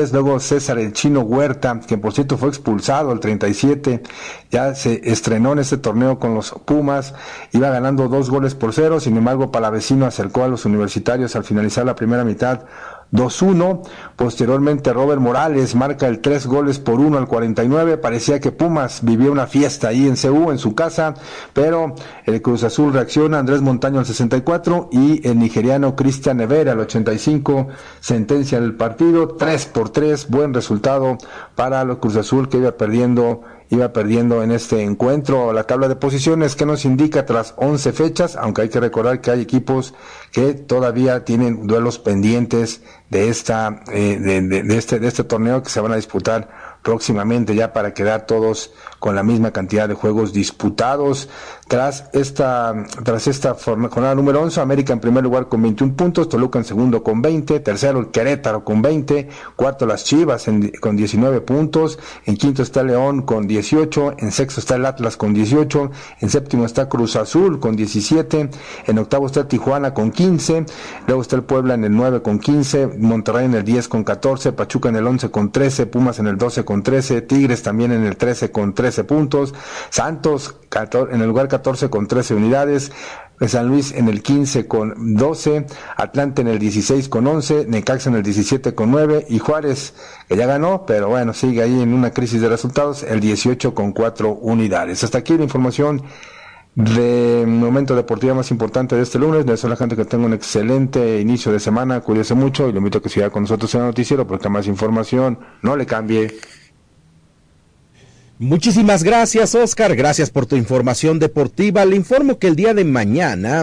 10, luego César el Chino Huerta, que por cierto fue expulsado al 37, ya se estrenó en este torneo con los Pumas, iba ganando 2-0, sin embargo Palavecino acercó a los universitarios al finalizar la primera mitad 2-1, posteriormente Robert Morales marca el 3-1 al 49, parecía que Pumas vivía una fiesta ahí en CU, en su casa, pero el Cruz Azul reacciona, Andrés Montaño al 64 y el nigeriano Cristian Evera al 85 sentencia el partido, 3-3, buen resultado para los Cruz Azul que iba perdiendo en este encuentro. La tabla de posiciones que nos indica tras 11 fechas, aunque hay que recordar que hay equipos que todavía tienen duelos pendientes de este torneo que se van a disputar próximamente ya para quedar todos con la misma cantidad de juegos disputados. Tras esta jornada número 11, América en primer lugar con 21 puntos, Toluca en segundo con 20, tercero el Querétaro con 20, cuarto las Chivas con 19 puntos, en quinto está León con 18, en sexto está el Atlas con 18, en séptimo está Cruz Azul con 17, en octavo está Tijuana con 15, luego está el Puebla en el 9 con 15, Monterrey en el 10 con 14, Pachuca en el 11 con 13, Pumas en el 12 con 13, Tigres también en el 13 con 13 puntos, Santos en el lugar 14 con 13 unidades, San Luis en el 15 con 12, Atlante en el 16 con 11, Necaxa en el 17 con 9 y Juárez, que ya ganó, pero bueno, sigue ahí en una crisis de resultados, el 18 con 4 unidades. Hasta aquí la información de momento deportiva más importante de este lunes. Le deseo a la gente que tenga un excelente inicio de semana, cuídese mucho y lo invito a que siga con nosotros en el noticiero porque más información, no le cambie. Muchísimas gracias, Oscar, gracias por tu información deportiva. Le informo que el día de mañana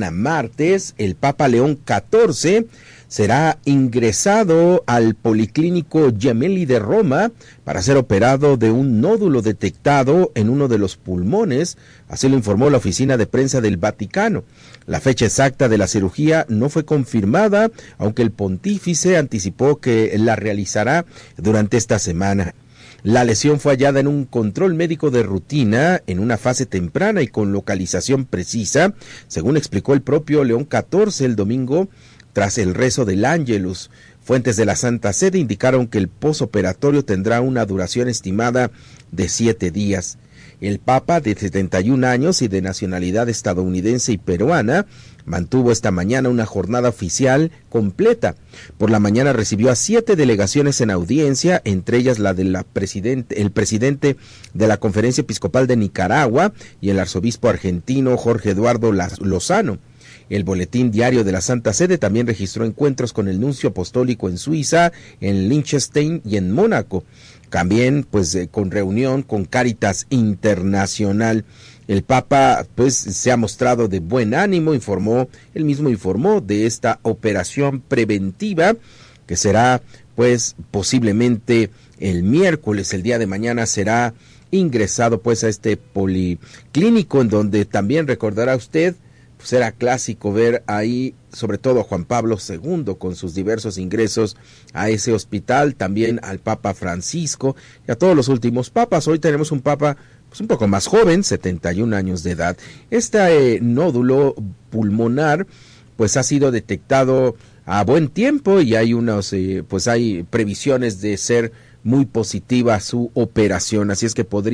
martes, el Papa León XIV será ingresado al Policlínico Gemelli de Roma para ser operado de un nódulo detectado en uno de los pulmones, así lo informó la oficina de prensa del Vaticano. La fecha exacta de la cirugía no fue confirmada, aunque el pontífice anticipó que la realizará durante esta semana. La lesión fue hallada en un control médico de rutina en una fase temprana y con localización precisa, según explicó el propio León XIV el domingo tras el rezo del Ángelus. Fuentes de la Santa Sede indicaron que el posoperatorio tendrá una duración estimada de 7 días. El Papa, de 71 años y de nacionalidad estadounidense y peruana, mantuvo esta mañana una jornada oficial completa. Por la mañana recibió a 7 delegaciones en audiencia, entre ellas la del el presidente de la Conferencia Episcopal de Nicaragua y el arzobispo argentino Jorge Eduardo Lozano. El boletín diario de la Santa Sede también registró encuentros con el nuncio apostólico en Suiza, en Liechtenstein y en Mónaco. También, con reunión con Cáritas Internacional. El Papa, se ha mostrado de buen ánimo, él mismo informó de esta operación preventiva que será, posiblemente el miércoles, el día de mañana será ingresado, a este policlínico, en donde también recordará usted, era clásico ver ahí, sobre todo a Juan Pablo II con sus diversos ingresos a ese hospital, también al Papa Francisco y a todos los últimos papas. Hoy tenemos un papa un poco más joven, 71 años de edad. Este nódulo pulmonar ha sido detectado a buen tiempo y hay hay previsiones de ser muy positiva su operación, así es que podría